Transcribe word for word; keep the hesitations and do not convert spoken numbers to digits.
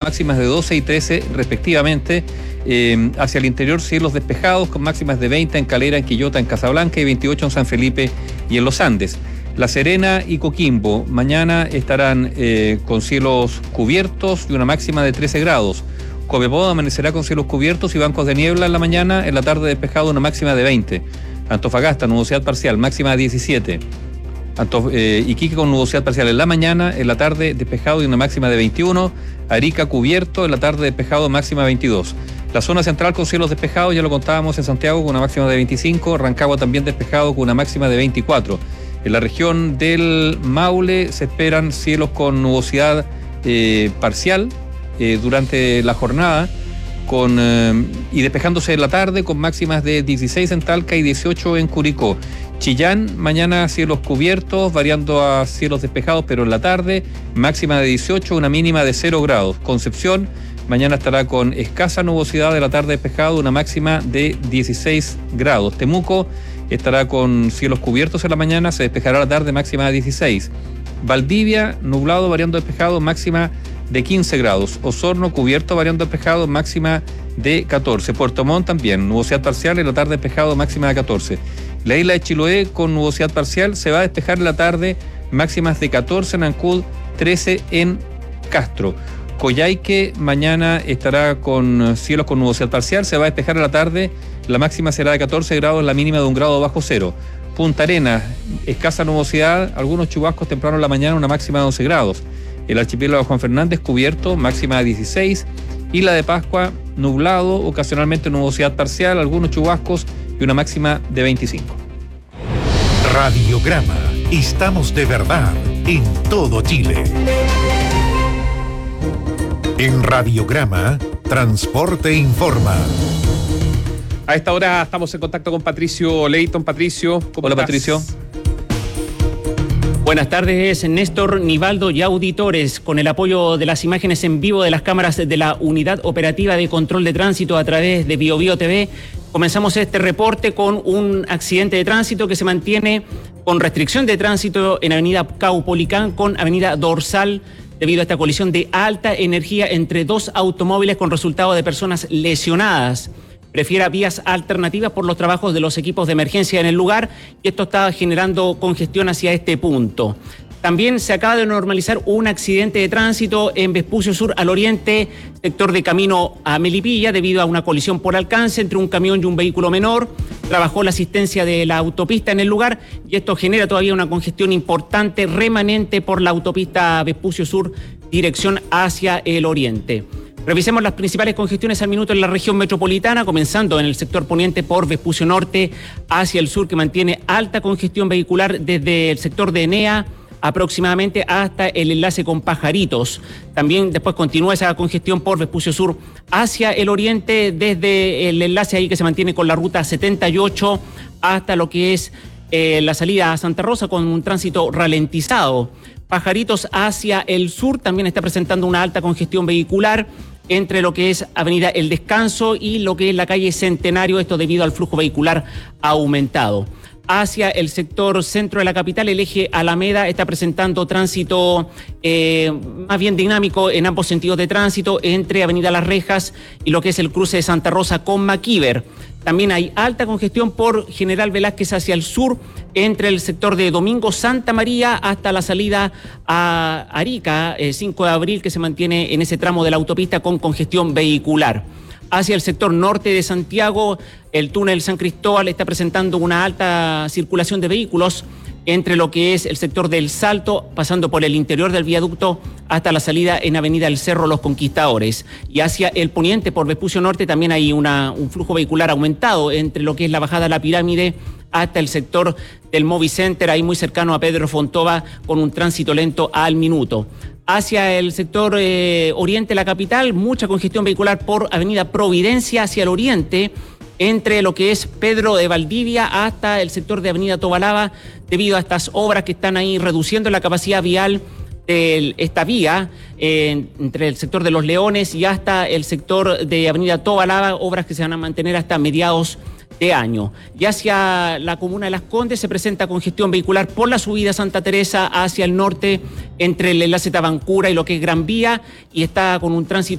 máximas de doce y trece respectivamente. Eh, hacia el interior, cielos despejados con máximas de veinte en Calera, en Quillota, en Casablanca y veintiocho en San Felipe y en los Andes. La Serena y Coquimbo mañana estarán eh, con cielos cubiertos y una máxima de trece grados. Copiapó amanecerá con cielos cubiertos y bancos de niebla en la mañana, en la tarde despejado, una máxima de veinte. Antofagasta, nubosidad parcial, máxima de diecisiete. Antof eh, Iquique con nubosidad parcial en la mañana, en la tarde despejado y una máxima de veintiuno. Arica cubierto, en la tarde despejado, máxima veintidós. La zona central con cielos despejados, ya lo contábamos, en Santiago con una máxima de veinticinco. Rancagua también despejado con una máxima de veinticuatro. En la región del Maule se esperan cielos con nubosidad eh, parcial eh, durante la jornada con, eh, y despejándose en la tarde con máximas de dieciséis en Talca y dieciocho en Curicó. Chillán, mañana cielos cubiertos, variando a cielos despejados, pero en la tarde máxima de dieciocho, una mínima de cero grados. Concepción, mañana estará con escasa nubosidad, de la tarde despejado, una máxima de dieciséis grados. Temuco estará con cielos cubiertos en la mañana, se despejará a la tarde, máxima de dieciséis. Valdivia, nublado, variando despejado, máxima de quince grados. Osorno, cubierto, variando despejado, máxima de catorce. Puerto Montt también, nubosidad parcial, en la tarde despejado, máxima de catorce. La isla de Chiloé con nubosidad parcial, se va a despejar en la tarde, máximas de catorce en Ancud, trece en Castro. Coyhaique mañana estará con cielos con nubosidad parcial, se va a despejar en la tarde, la máxima será de catorce grados, la mínima de un grado bajo cero. Punta Arenas, escasa nubosidad, algunos chubascos temprano en la mañana, una máxima de once grados. El archipiélago Juan Fernández cubierto, máxima de dieciséis. Isla de Pascua, nublado, ocasionalmente nubosidad parcial, algunos chubascos y una máxima de veinticinco. Radiograma. Estamos de verdad en todo Chile. En Radiograma, Transporte Informa. A esta hora estamos en contacto con Patricio Leighton. Patricio, ¿cómo Hola, estás? Patricio. Buenas tardes, Néstor, Nivaldo y auditores. Con el apoyo de las imágenes en vivo de las cámaras de la Unidad Operativa de Control de Tránsito a través de BioBio T V, comenzamos este reporte con un accidente de tránsito que se mantiene con restricción de tránsito en Avenida Caupolicán con Avenida Dorsal, debido a esta colisión de alta energía entre dos automóviles con resultado de personas lesionadas. Prefiera vías alternativas por los trabajos de los equipos de emergencia en el lugar, y esto está generando congestión hacia este punto. También se acaba de normalizar un accidente de tránsito en Vespucio Sur al oriente, sector de camino a Melipilla, debido a una colisión por alcance entre un camión y un vehículo menor. Trabajó la asistencia de la autopista en el lugar y esto genera todavía una congestión importante remanente por la autopista Vespucio Sur, dirección hacia el oriente. Revisemos las principales congestiones al minuto en la región metropolitana, comenzando en el sector poniente por Vespucio Norte hacia el sur, que mantiene alta congestión vehicular desde el sector de Enea aproximadamente hasta el enlace con Pajaritos. También después continúa esa congestión por Vespucio Sur hacia el oriente, desde el enlace ahí que se mantiene con la ruta setenta y ocho hasta lo que es eh, la salida a Santa Rosa, con un tránsito ralentizado. Pajaritos hacia el sur también está presentando una alta congestión vehicular entre lo que es Avenida El Descanso y lo que es la calle Centenario, esto debido al flujo vehicular aumentado. Hacia el sector centro de la capital, el eje Alameda está presentando tránsito eh, más bien dinámico en ambos sentidos de tránsito, entre Avenida Las Rejas y lo que es el cruce de Santa Rosa con Maquíver. También hay alta congestión por General Velázquez hacia el sur, entre el sector de Domingo Santa María hasta la salida a Arica, eh, cinco de abril, que se mantiene en ese tramo de la autopista con congestión vehicular. Hacia el sector norte de Santiago, el túnel San Cristóbal está presentando una alta circulación de vehículos entre lo que es el sector del Salto, pasando por el interior del viaducto hasta la salida en Avenida El Cerro Los Conquistadores. Y hacia el poniente por Vespucio Norte también hay una, un flujo vehicular aumentado entre lo que es la bajada a la Pirámide hasta el sector del Movicenter, ahí muy cercano a Pedro Fontova, con un tránsito lento al minuto. Hacia el sector eh, oriente de la capital, mucha congestión vehicular por Avenida Providencia hacia el oriente, entre lo que es Pedro de Valdivia hasta el sector de Avenida Tobalaba, debido a estas obras que están ahí reduciendo la capacidad vial de esta vía, eh, entre el sector de Los Leones y hasta el sector de Avenida Tobalaba, obras que se van a mantener hasta mediados de año. Y hacia la comuna de Las Condes se presenta congestión vehicular por la subida Santa Teresa hacia el norte, entre el enlace Tabancura y lo que es Gran Vía, y está con un tránsito